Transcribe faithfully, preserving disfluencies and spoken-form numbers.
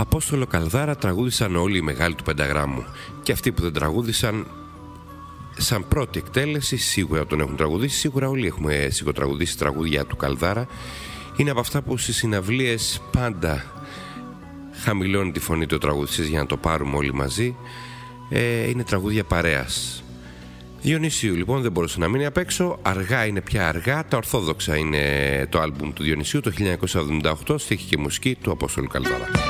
Απόστολο Καλδάρα τραγούδησαν όλοι οι μεγάλοι του πενταγράμμου. Και αυτοί που δεν τραγούδησαν, σαν πρώτη εκτέλεση, σίγουρα τον έχουν τραγουδήσει. Σίγουρα όλοι έχουμε σιγοτραγουδήσει τραγούδια του Καλδάρα. Είναι από αυτά που στις συναυλίες πάντα χαμηλώνει τη φωνή του τραγουδιστής για να το πάρουμε όλοι μαζί. ε, Είναι τραγούδια παρέας. Διονυσίου λοιπόν δεν μπορούσε να μείνει απ' έξω. Αργά είναι πια αργά. Τα Ορθόδοξα είναι το άλμπουμ του Διονυσίου το χίλια εννιακόσια εβδομήντα οκτώ. Στίχη και μουσική του Απόστολου Καλδάρα.